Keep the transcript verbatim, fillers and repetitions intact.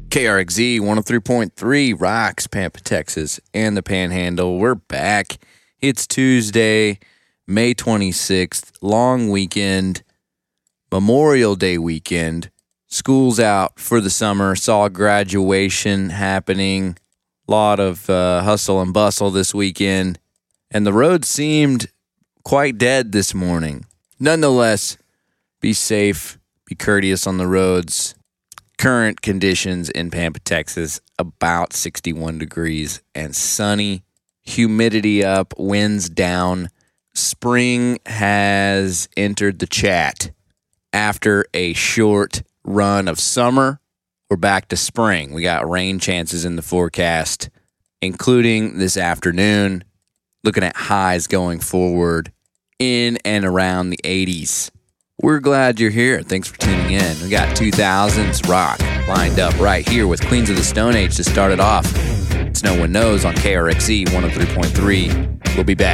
K R X Z one oh three point three rocks Pampa, Texas, and the Panhandle. We're back. It's Tuesday, May twenty-sixth, long weekend, Memorial Day weekend. School's out for the summer. Saw graduation happening. A lot of uh, hustle and bustle this weekend. And the road seemed quite dead this morning. Nonetheless, be safe, be courteous on the roads. Current conditions in Pampa, Texas, about sixty-one degrees and sunny. Humidity up, winds down. Spring has entered the chat. After a short run of summer, we're back to spring. We got rain chances in the forecast, including this afternoon. Looking at highs going forward in and around the eighties. We're glad you're here. Thanks for tuning in. We got two thousands rock lined up right here with Queens of the Stone Age to start it off. It's No One Knows on K R X Z one oh three point three. We'll be back.